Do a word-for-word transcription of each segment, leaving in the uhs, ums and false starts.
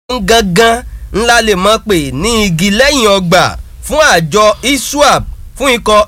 gangan ńlá lè mọ̀ pé ní igi lẹ́yìn ọgbà fún àjọ iswap fún ikọ̀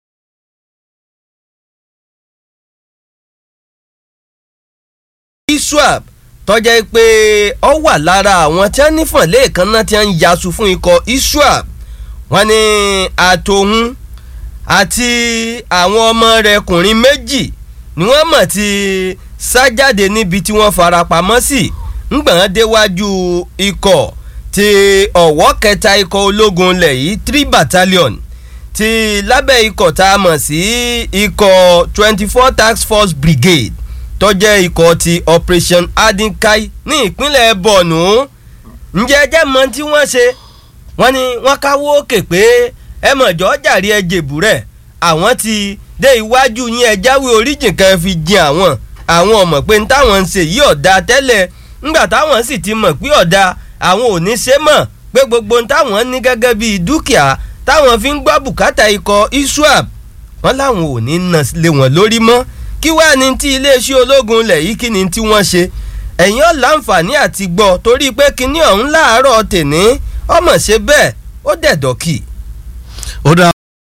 iswap tọ́jẹ́ pé ó wà lára àwọn tí wọ́n nífọ̀n lẹ́ẹ̀kan náà tí wọ́n ń yasu fún ikọ̀ iswap wọ́n ní àtòhún àti àwọn ọmọ rẹ̀ kùnrin méjì ni wọ́n mọ̀ ti sá jáde níbi tí wọ́n farapamọ́ sí ńgbọ̀n déwájú ikọ̀ ti ọ̀wọ́ kẹta ikọ̀ ológun ilẹ̀ yìí three battalion ti lábẹ́ ikọ̀ tá a mọ̀ sí ikọ̀ twenty four task force brigade tó jẹ́ ikọ̀ ti operation adinkai ní ìpínlẹ̀ borno ǹjẹ́ ẹjẹ́ mọ tí wọ́n ṣe wọ́n ní wọ́n káwọ́ òkè pé ẹ mọ̀jọ́ jàre ẹ jèbù rẹ̀ àwọn ti dé iwájú yín ẹ jáwé oríjìn kan fi jin àwọn àwọn ọmọ pé ní táwọn ń ṣe yìí ọ̀dà tẹ́lẹ̀ ńgbà táwọn sì ti mọ̀ pé ọ̀dà àwọn ò ní ṣe mọ̀ pé gbogbo ní táwọn ní gẹ́gẹ́ bíi dúkìá táwọn fi ń gbọ́ bùkátà ikọ̀ iswap wọ́n láwọn ò ní nà lé wọn lórí mọ́ kí wàá ní tí iléeṣẹ́ ológun ilẹ̀ yìí kí ni tí wọ́n ṣe ẹ̀yin ọ̀ láǹfààní àti gbọ́ torí pé kinní ọ̀hún láàárọ̀ tèní ọmọ ṣe bẹ́ẹ̀ ó dẹ̀dọ̀ kì. ó dá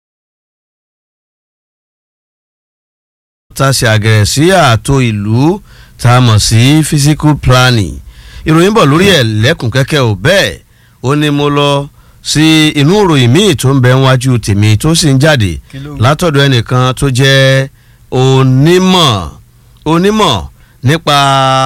ta ṣe àgẹ̀rẹ̀ sí ààtò ìlú tá a mọ̀ sí physical planning ìròyìn bọ̀ lórí ẹ̀ lẹ́kùn kẹ́kẹ́ ò bẹ́ẹ̀ ó ní mo lọ sí inú ìròyìn míì tó ń bẹ wájú tèmi tó sì ń jáde látọ̀dọ̀ ẹnìkan tó jẹ́ onímọ̀ onímọ̀ nípa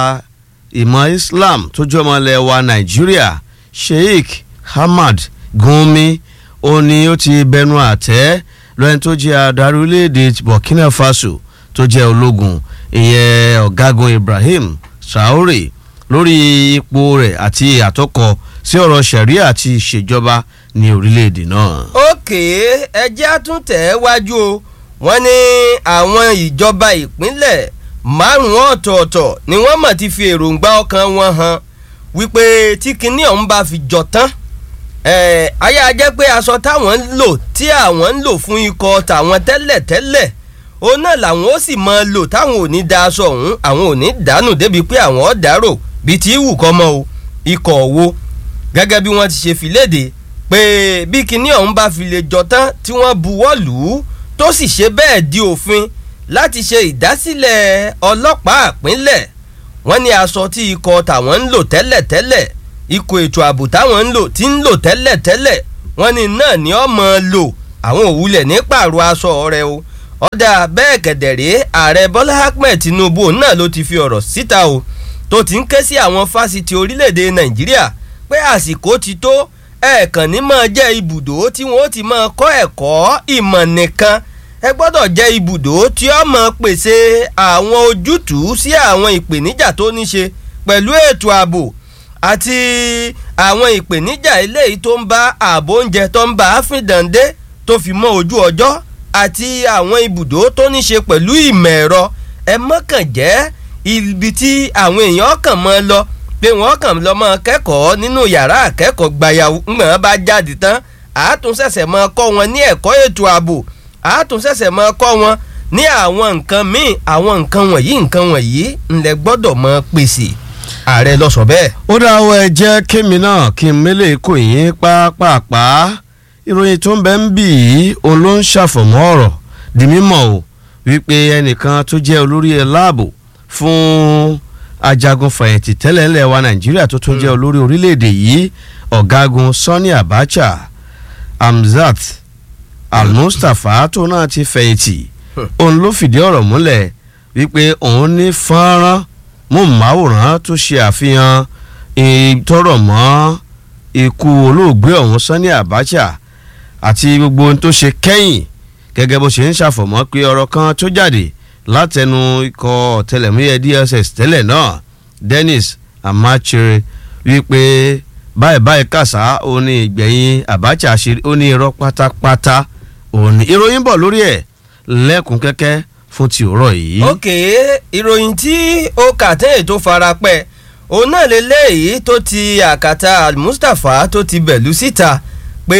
ìmọ̀ Islam tó jọmọ ilẹ̀ wa Nàìjíríà Sheikh Ahmad Gumi ó ní ó ti bẹnu àtẹ́ lọ́yìn tó jẹ́ adarí orílẹ̀-èdè Burkina Faso tó jẹ́ ológun ìyẹn ọ̀gágun Ibrahim Traoré lórí ipò rẹ̀ àti àtọ́kọ̀ sí ọ̀rọ̀ ṣẹ̀ríà àti ìṣèjọba ní orílẹ̀-èdè náà. òkè ẹjẹ́ àtúntẹ̀ wájú o wọ́n ní àwọn ìjọba ìpínlẹ̀ márùn-ún ọ̀tọ̀ọ̀tọ̀ ni wọ́n mọ̀ ti fi èròǹgbà ọkàn wọn hàn wípé tí kinní ọ̀hún bá fi jọ tán ayé ajẹ́ pé aṣọ táwọn ń lò tí àwọn ń lò fún ikọ̀ tàwọn tẹ́lẹ̀ tẹ́lẹ̀ òun náà làwọn ó sì máa lò táwọn ò ní da aṣọ ọ̀hún àwọn ò ní dànù débi pé àwọn ò dárò bíi ti wù kọ́ mọ́ o ikọ̀ wo gẹ́gẹ́ bí wọ́n ti ṣe fi léde pé bí kinní ọ̀hún bá fi lè jọ tán tí wọ́n buwọ́ lù ú tó sì ṣe bẹ́ẹ̀ di òfin láti ṣe ìdásílẹ̀ ọlọ́pàá ìpínlẹ̀ wọ́n ní aṣọ tí ikọ̀ tàwọn ń lò tẹ́lẹ̀ tẹ́lẹ̀ ikọ̀ ètò ààbò táwọn ń lò tí ń lò tẹ́lẹ̀ tẹ́lẹ̀ wọ́n ní náà ni ọmọ lò àwọn òwúlẹ̀ ní pààrọ̀ aṣọ rẹ̀ o ọ̀dà bẹ́ẹ̀ kẹ̀dẹ̀rẹ́ ààrẹ Bọ́lá Ahmed Tinubu náà ló ti fi ọ̀rọ̀ síta o tó ti ń ké sí àwọn fásitì orílẹ̀-èdè Nàìjíríà pé àsìkò ti tó ẹ̀ẹ̀kan ní máa jẹ́ ibùdó tí wọ́n ti máa kọ́ ẹ̀kọ́ ìmọ̀ nìkan ẹ gbọ́dọ̀ jẹ́ ibùdó tí ó máa pèsè àwọn ojútùú sí àwọn ìpèníjà tó ní ṣe pẹ̀lú ètò ààbò àti àwọn ìpèníjà eléyìí tó ń bá ààbò oúnjẹ tó ń bá àfìdàndé tó fi mọ́ ojú ọjọ́ àti àwọn ibùdó tó ní ṣe pẹ̀lú ìmọ̀ ẹ̀rọ ẹ mọ́kàn jẹ́ ibi tí àwọn èèyàn kàn mọ́ lọ pé wọ́n kàn lọ mọ́ kẹ́kọ̀ọ́ nínú yàrá akẹ́kọ̀ọ́ gbayàwó ńgbọ̀n bá jáde tán àátúnṣẹ̀ṣẹ̀ mọ́ kọ́ wọn ní ẹ̀kọ́ ètò ààbò àátúnṣẹ̀ṣẹ̀ mọ́ kọ́ wọn ní àwọn nǹkan míì àwọn nǹkan wọ̀nyí nǹkan wọ̀nyí ńlẹ̀ gbọ́dọ̀ mọ́ pèsè ààrẹ ló sọ bẹ́ẹ̀. ó dáwọ́ ẹ jẹ́ kémi náà kí n mélé kò yín pápápá ìròyìn tó ń bẹ ń bì í òun ló ń ṣàfọ̀mọ́ ọ̀rọ̀ di mímọ̀ o wípé ẹnìkan tó jẹ́ olórí ẹ̀ láàbò fún ajagun fẹ̀yìntì tẹ́lẹ̀ ńlẹ̀ wa Nàìjíríà tó tún jẹ́ olórí orílẹ̀-èdè yìí ọ̀gágun Sani Abacha Hamzat Al-Mustapha tó náà ti fẹ̀yìntì òun ló fìdí ọ̀rọ̀ múlẹ̀ wípé òun ní fọ́nrán móhùnmáwòrán tó ṣe àfihàn ìtọ́rọ̀ mọ́ ikú olóògbé ọ̀hún Sani Abacha àti gbogbo ohun tó ṣe kẹ́yìn gẹ́gẹ́ bó ṣe ń ṣàfọ̀mọ́ pé ọ̀rọ̀ kan tó jáde látẹnu ikọ̀ ọ̀tẹlẹ̀múyẹ́ D S S tẹ́lẹ̀ náà Dennis Amachere wípé báyìí báyìí kàṣá ó ní ìgbẹ̀yìn Abacha ṣe ó ní irọ́ pátápátá òní ìròyìn bọ̀ lórí ẹ̀ lẹ́kùn kẹ́kẹ́ fún ti òrọ̀ yìí. òkè ìròyìn tí ó kà tẹ́yìn tó fara pẹ́ òun náà lélẹ́yìí tó ti àkàtà Al-Mustapha tó ti bẹ̀lú síta pé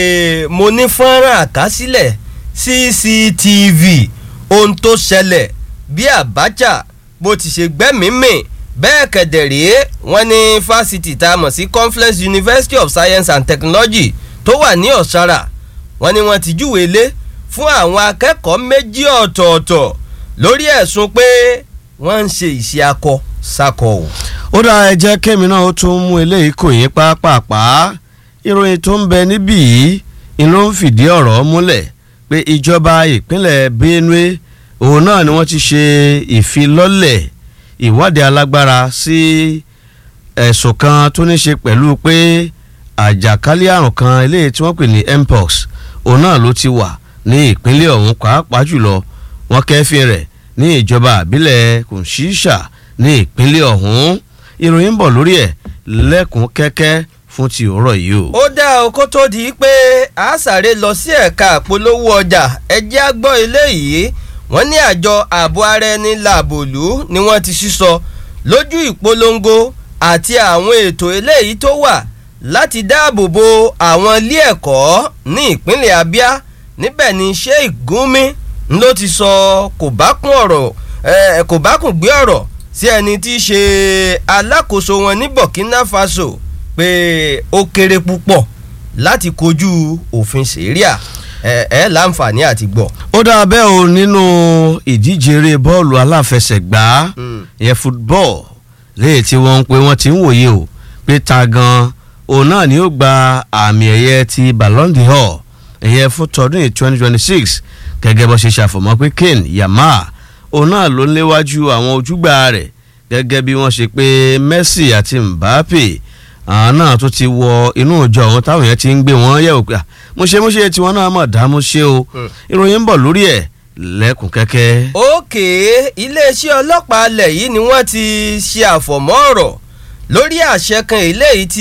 mo ní fọ́nrán àkásílẹ̀ C C T V ohun tó ṣẹlẹ̀ bí Abacha bó ti ṣe gbẹ́mìímì bẹ́ẹ̀ kẹ̀dẹ̀rẹ́ wọ́n ní fásitì tá a mọ̀ sí Confluence University of Science and Technology tó wà ní Ọ̀sára wọ́n ní wọ́n ti júwèé lé fún àwọn akẹ́kọ̀ọ́ méjì ọ̀tọ̀ọ̀tọ̀ lórí ẹ̀sùn pé wọ́n ń ṣe iṣẹ́ akọ sákọ o. ó dáa ẹ jẹ́ kémi náà ó tún mú eléyìí kò yín pápápá ìròyìn tó ń bẹ níbí yìí ni ló ń fìdí ọ̀rọ̀ múlẹ̀ pé ìjọba ìpínlẹ̀ Benue òun náà ni wọ́n ti ṣe ìfilọ́lẹ̀ ìwádìí alágbára sí ẹ̀sùn kan tó ní ṣe pẹ̀lú pé àjàkálẹ̀ àrùn kan eléyìí tí wọ́n pè ní mpox òun náà ló ti wà ní ìpínlẹ̀ ọ̀hún pàápàá jùlọ wọ́n kẹ́fìn rẹ̀ ní ìjọba àbílẹ̀ Kùnsíṣà ní ìpínlẹ̀ ọ̀hún ìròyìn ń bọ̀ lórí ẹ̀ lẹ́kùn kẹ́kẹ́ fún ti òórọ̀ yìí o. ó dá o kó tó di pé a sáré lọ sí ẹ̀ka àpolówó ọjà ẹjẹ́ á gbọ́ eléyìí wọ́n ní àjọ ààbò ara ẹni làbòlú ni wọ́n ti sísọ lójú ìpolongo àti àwọn ètò eléyìí tó wà láti dáàbò bo àwọn ilé ẹ̀kọ́ ní ìpínlẹ̀ Abia níbẹ̀ ni Sheikh Gumi ló ti sọ kò bá kún ọ̀rọ̀ ẹ̀ kò bá kún gbé ọ̀rọ̀ sí ẹni tí í ṣe alákòóso wọn ní Burkina Faso pé ó kéré púpọ̀ láti kojú òfin ṣẹ̀ríà ẹ ẹ láǹfààní àti gbọ́. ó dáa bẹ́ẹ̀ o nínú ìdíje eré bọ́ọ̀lù aláfẹsẹ̀gbá yẹn football léyìí tí wọ́n ń pe wọ́n ti ń wòye o pé ta gan òun náà ni ó gba àmì ẹ̀yẹ ti Ballon d'Or ẹ̀yẹ fún tọdún twenty twenty six gẹ́gẹ́ bó ṣe ṣàfọ̀mọ́ pé Kane Yamal òun náà ló ń léwájú àwọn ojúgbà rẹ̀ gẹ́gẹ́ bí wọ́n ṣe pé Messi àti Mbappe àwọn náà tó ti wọ inú ìjọ àwọn táwọn yẹn ti ń gbé wọn yẹ̀wò pé mo ṣe mo ṣe tí wọn náà mọ̀ dá mo ṣe o ìròyìn ń bọ̀ lórí ẹ̀ lẹ́kùn kẹ́kẹ́. òkè iléeṣẹ́ ọlọ́pàá alẹ̀ yìí ni wọ́n ti ṣe àfọ̀mọ́ ọ̀rọ̀ lórí àṣẹ kan eléyìí tí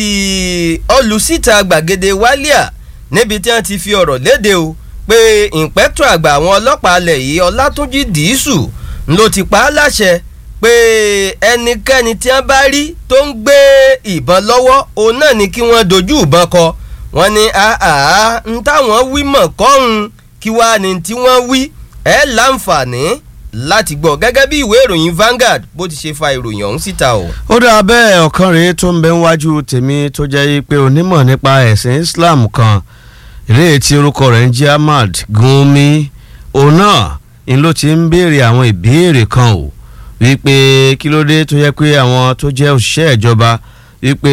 olùsíta gbàgede wálíà níbi tí wọ́n ti fi ọ̀rọ̀ léde o pé ìǹpẹ́tọ̀ àgbà àwọn ọlọ́pàá alẹ̀ yìí Ọlátúnjí Dìísù ló ti pa á láṣẹ pé ẹnikẹ́ni tí wọ́n bá rí tó ń gbé ìbọn lọ́wọ́ òun náà ni kí wọ́n dojú ìbọn kọ wọ́n ní àá ń táwọn wí mọ̀ kọ́hún kí wàá ní tí wọ́n wí ẹ̀ láǹfààní láti gbọ́ gẹ́gẹ́ bí ìwé ìròyìn Vanguard bó ti ṣe fa ìròyìn ọ̀hún síta o. ó dáa bẹ́ẹ̀ ọ̀kan rèé tó ń bẹ níwájú tèmi tó jẹ́ pé onímọ̀ nípa ẹ̀sìn Islam kan ìrèé tí orúkọ rẹ̀ ń jẹ́ Ahmad Gumi òun náà ni ló ti ń béèrè àwọn ìbéèrè kan o wípé kí ló dé tó yẹ pé àwọn tó jẹ́ òṣìṣẹ́ ìjọba wípé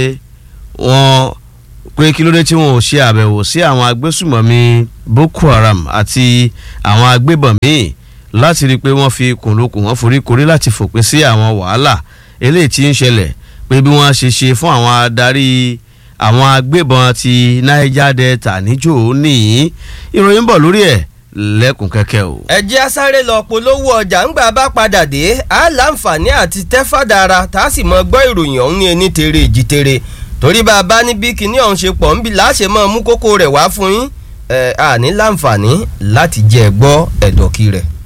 wọ́n pé kí ló dé tí wọn ò ṣe àbẹ̀wò sí àwọn agbésùmọ̀mí Boko Haram àti àwọn agbébọn míì láti rí i pé wọ́n fi kùnlùkùn wọn forí korí láti fòpin sí àwọn wàhálà eléyìí tí ń ṣẹlẹ̀ pé bí wọ́n ṣe ṣe fún àwọn adarí àwọn agbébọn ti Niger Delta níjó nìyí ìròyìn bọ̀ lórí ẹ̀ lẹ́kùn kẹ́kẹ́ o. ẹ jẹ́ á sáré lọ polówó ọjà ńgbà bá padà dé á láǹfààní àti tẹ́fàdára tá a sì mọ gbọ́ ìròyìn ọ̀hún ní ẹni tere èjì tere torí bá a bá níbi kíní ọ̀hún ṣe pọ̀ ńbi láṣẹ mọ́ mú kókó rẹ̀ wá fún yín ẹ̀ à ní láǹfààní láti jẹ́ gbọ́ ẹ̀dọ̀kí rẹ̀.